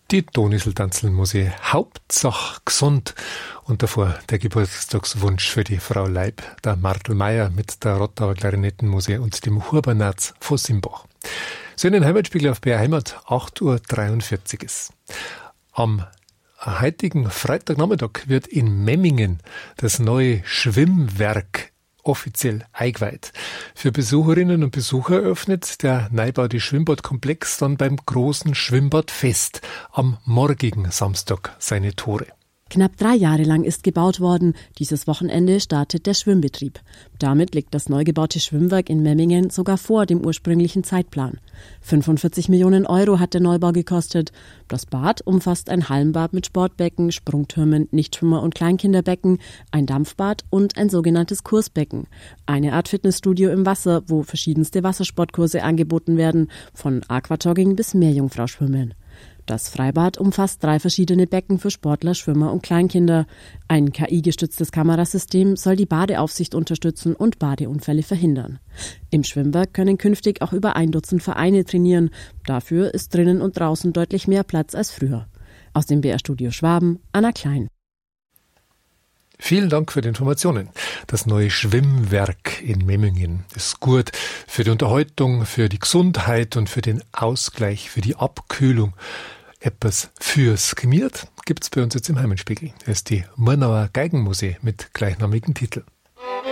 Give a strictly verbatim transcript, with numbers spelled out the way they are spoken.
Die Doniseltanzelmusik, Hauptsache gesund. Und davor der Geburtstagswunsch für die Frau Leib, der Martel Meier mit der Rottauer Klarinettenmusik und dem Hubernerz von Simbach. So in den Heimatspiegel auf B R Heimat, acht Uhr dreiundvierzig ist. Am heutigen Freitagnachmittag wird in Memmingen das neue Schwimmwerk offiziell eingeweiht. Für Besucherinnen und Besucher öffnet der neubaute Schwimmbadkomplex dann beim großen Schwimmbadfest am morgigen Samstag seine Tore. Knapp drei Jahre lang ist gebaut worden. Dieses Wochenende startet der Schwimmbetrieb. Damit liegt das neu gebaute Schwimmwerk in Memmingen sogar vor dem ursprünglichen Zeitplan. fünfundvierzig Millionen Euro hat der Neubau gekostet. Das Bad umfasst ein Hallenbad mit Sportbecken, Sprungtürmen, Nichtschwimmer- und Kleinkinderbecken, ein Dampfbad und ein sogenanntes Kursbecken. Eine Art Fitnessstudio im Wasser, wo verschiedenste Wassersportkurse angeboten werden, von Aquajogging bis Meerjungfrau-Schwimmen. Das Freibad umfasst drei verschiedene Becken für Sportler, Schwimmer und Kleinkinder. Ein K I-gestütztes Kamerasystem soll die Badeaufsicht unterstützen und Badeunfälle verhindern. Im Schwimmwerk können künftig auch über ein Dutzend Vereine trainieren. Dafür ist drinnen und draußen deutlich mehr Platz als früher. Aus dem B R-Studio Schwaben, Anna Klein. Vielen Dank für die Informationen. Das neue Schwimmwerk in Memmingen ist gut für die Unterhaltung, für die Gesundheit und für den Ausgleich, für die Abkühlung. Etwas fürs Gemiert gibt's bei uns jetzt im Heimatspiegel. Das ist die Murnauer Geigenmusik mit gleichnamigen Titel.